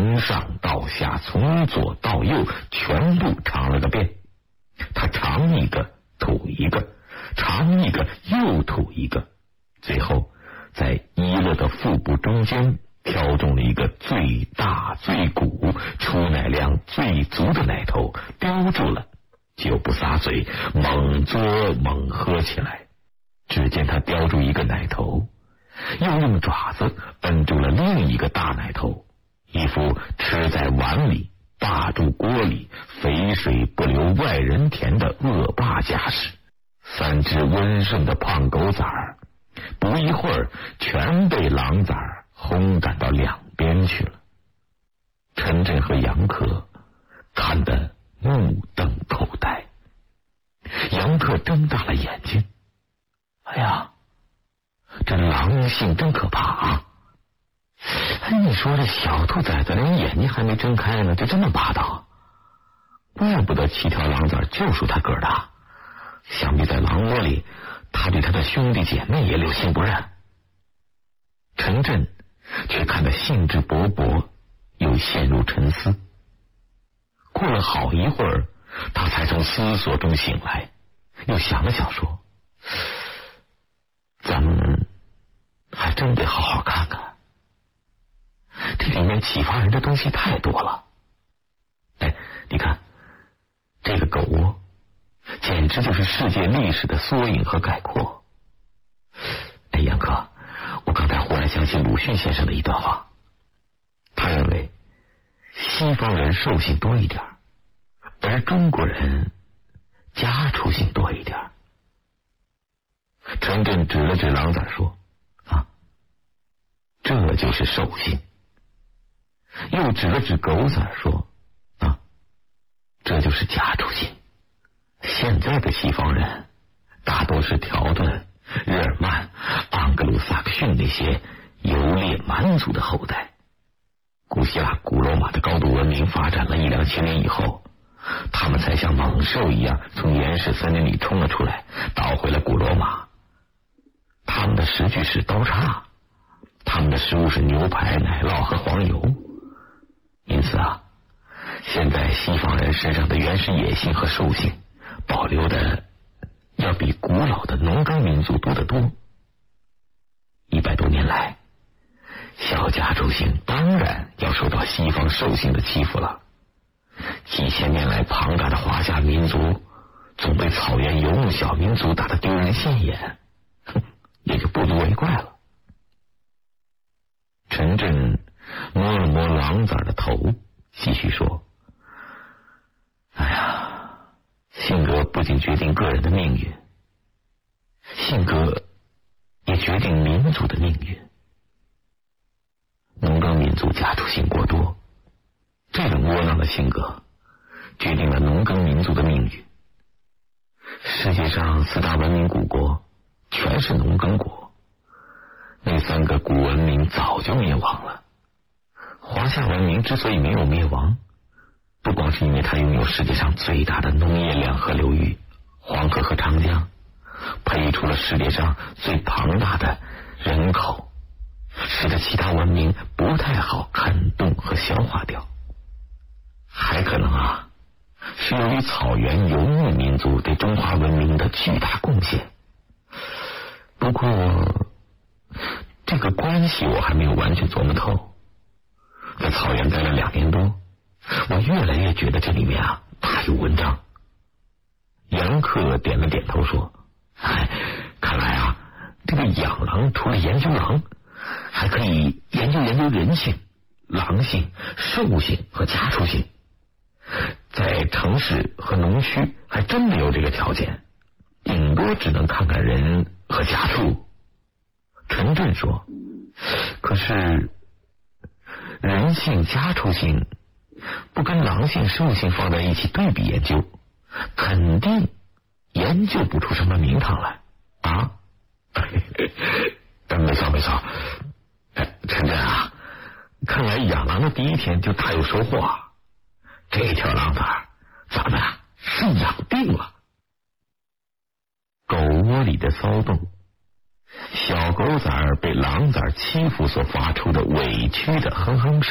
从上到下，从左到右，全部尝了个遍。他尝一个吐一个，尝一个又吐一个，最后在一乐的腹部中间挑中了一个最大最鼓、出奶量最足的奶头，叼住了，就不撒嘴，猛嘬猛喝起来。只见他叼住一个奶头，又用爪子摁住了另一个大奶头，一副吃在碗里霸住锅里，肥水不流外人田的恶霸架势。三只温顺的胖狗崽儿不一会儿全被狼崽儿轰赶到两边去了。陈震和杨克看得目瞪口呆。杨克睁大了眼睛，哎呀，这狼性真可怕啊！哎，你说这小兔崽子连眼睛还没睁开呢，就这么霸道，怪不得7条狼崽就属他个儿大。想必在狼窝里，他对他的兄弟姐妹也留心不认。陈震却看得兴致勃勃，又陷入沉思。过了好一会儿，他才从思索中醒来，又想了想说：“咱们还真得好好看看，这里面启发人的东西太多了。哎，你看这个狗窝，简直就是世界历史的缩影和概括。哎，杨哥，我刚才忽然想起鲁迅先生的一段话，他认为西方人兽性多一点，而中国人家畜性多一点。”陈震指了指狼崽说：“啊，这就是兽性。”又指了指狗崽说：“啊，这就是家畜性。现在的西方人大多是条顿、日耳曼、盎格鲁撒克逊那些游猎蛮族的后代。古希腊、古罗马的高度文明发展了1-2千年以后，他们才像猛兽一样从原始森林里冲了出来，倒回了古罗马。他们的食具是刀叉，他们的食物是牛排、奶酪和黄油。因此啊，现在西方人身上的原始野性和兽性保留的要比古老的农耕民族多得多。100多年来，小家畜性当然要受到西方兽性的欺负了。几千年来，庞大的华夏民族总被草原游牧小民族打得丢人现眼，也就不足为怪了。陈震摸了摸狼崽的头，继续说：“哎呀，性格不仅决定个人的命运，性格也决定民族的命运。农耕民族家畜性过多，这种窝囊的性格决定了农耕民族的命运。世界上4大文明古国全是农耕国，那3个古文明早就灭亡了。华夏文明之所以没有灭亡，不光是因为它拥有世界上最大的农业两河流域黄河和长江，培育出了世界上最庞大的人口，使得其他文明不太好啃动和消化掉。还可能啊，是由于草原游牧民族对中华文明的巨大贡献。不过这个关系我还没有完全琢磨透。在草原待了2年多，我越来越觉得这里面啊大有文章。杨克点了点头说：“哎，看来啊，这个养狼除了研究狼，还可以研究人性、狼性、兽性和家畜性。在城市和农区还真没有这个条件，顶多只能看看人和家畜。”陈震说：“可是人性、家畜性不跟狼性、兽性放在一起对比研究，肯定研究不出什么名堂来啊！”没错没错。陈震啊，看来养狼的第一天就大有收获啊！这条狼崽咱们啊是养定了。狗窝里的骚动，小狗崽被狼崽欺负所发出的委屈的哼哼声。